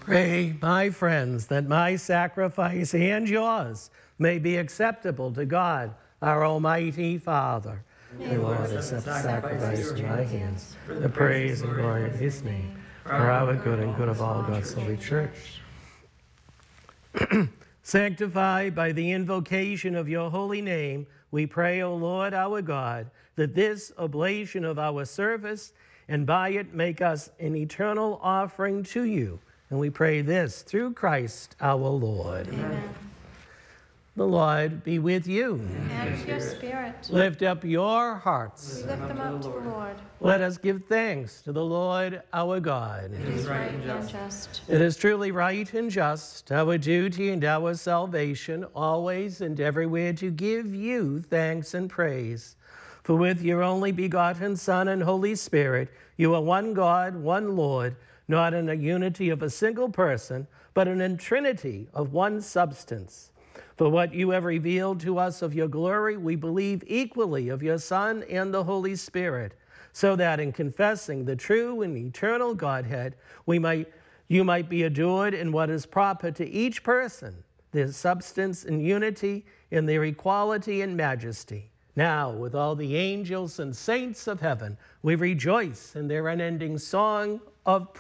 Pray, my friends, that my sacrifice and yours may be acceptable to God, our Almighty Father. May the Lord accept the sacrifice in my hands, the praise and glory of his name, for our good and good of all God's holy church. Sanctified by the invocation of your holy name, we pray, O Lord our God, that this oblation of our service and by it make us an eternal offering to you. And we pray this through Christ our Lord. Amen. The Lord be with you. And with your spirit. Lift up your hearts. We lift them up to the Lord. Let us give thanks to the Lord our God. It is right and just. It is truly right and just, our duty and our salvation, always and everywhere to give you thanks and praise. For with your only begotten Son and Holy Spirit, you are one God, one Lord, not in a unity of a single person, but in a trinity of one substance. For what you have revealed to us of your glory, we believe equally of your Son and the Holy Spirit, so that in confessing the true and eternal Godhead, you might be adored in what is proper to each person, their substance and unity, in their equality and majesty. Now, with all the angels and saints of heaven, we rejoice in their unending song of praise.